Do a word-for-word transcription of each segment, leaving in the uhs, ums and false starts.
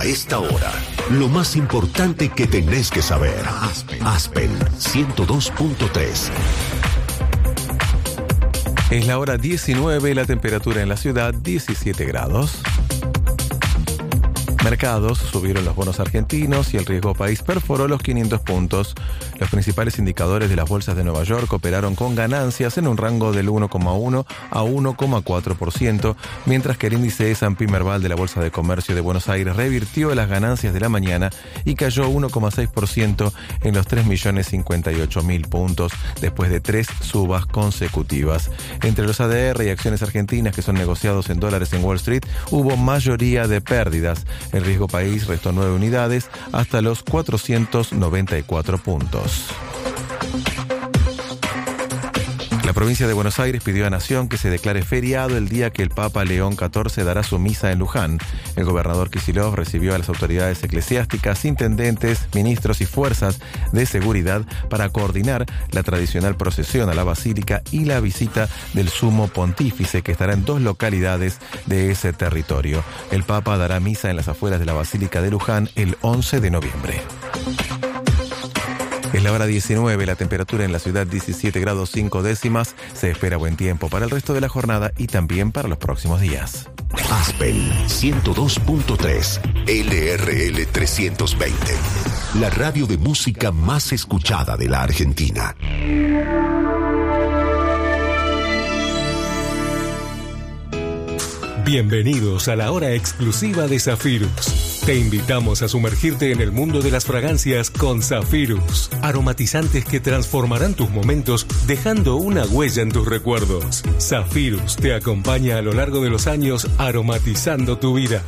A esta hora, lo más importante que tenés que saber. Aspen, Aspen ciento dos punto tres. Es la hora diecinueve, la temperatura en la ciudad diecisiete grados. Mercados, subieron los bonos argentinos y el riesgo país perforó los quinientos puntos. Los principales indicadores de las bolsas de Nueva York operaron con ganancias en un rango del uno coma uno a uno coma cuatro por ciento, mientras que el índice ese and pe Merval de la Bolsa de Comercio de Buenos Aires revirtió las ganancias de la mañana y cayó uno coma seis por ciento en los tres millones cincuenta y ocho mil puntos después de tres subas consecutivas. Entre los A D R y acciones argentinas que son negociados en dólares en Wall Street, hubo mayoría de pérdidas. El riesgo país restó nueve unidades hasta los cuatrocientos noventa y cuatro puntos. La provincia de Buenos Aires pidió a Nación que se declare feriado el día que el Papa León catorce dará su misa en Luján. El gobernador Kicillof recibió a las autoridades eclesiásticas, intendentes, ministros y fuerzas de seguridad para coordinar la tradicional procesión a la basílica y la visita del sumo pontífice, que estará en dos localidades de ese territorio. El Papa dará misa en las afueras de la basílica de Luján el once de noviembre. Es la hora diecinueve, la temperatura en la ciudad diecisiete grados cinco décimas. Se espera buen tiempo para el resto de la jornada y también para los próximos días. Aspen ciento dos punto tres, L R L trescientos veinte. La radio de música más escuchada de la Argentina. Bienvenidos a la hora exclusiva de Zafirus. Te invitamos a sumergirte en el mundo de las fragancias con Zafirus. Aromatizantes que transformarán tus momentos dejando una huella en tus recuerdos. Zafirus te acompaña a lo largo de los años aromatizando tu vida.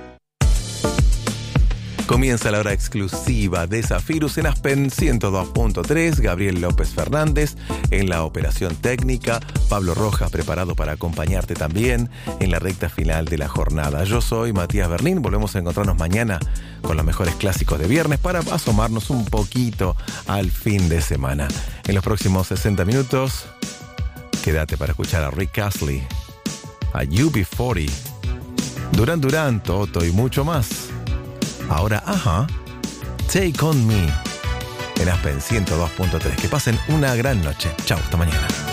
Comienza la hora exclusiva de Zafirus en Aspen ciento dos punto tres. Gabriel López Fernández en la operación técnica. Pablo Rojas preparado para acompañarte también en la recta final de la jornada. Yo soy Matías Bernín. Volvemos a encontrarnos mañana con los mejores clásicos de viernes para asomarnos un poquito al fin de semana. En los próximos sesenta minutos, quédate para escuchar a Rick Astley, a U B cuarenta, Duran Duran, Toto y mucho más. Ahora, ajá, Take On Me en Aspen ciento dos punto tres. Que pasen una gran noche. Chau, hasta mañana.